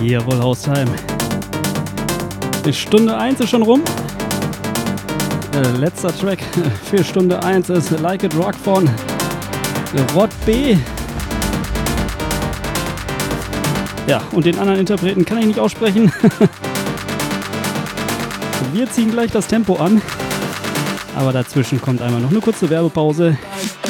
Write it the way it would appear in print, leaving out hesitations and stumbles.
Jawohl, Haustime. Die Stunde 1 ist schon rum. Letzter Track für Stunde 1 ist Like It Rock von Rod B. Ja, und den anderen Interpreten kann ich nicht aussprechen. Wir ziehen gleich das Tempo an. Aber dazwischen kommt einmal noch eine kurze Werbepause.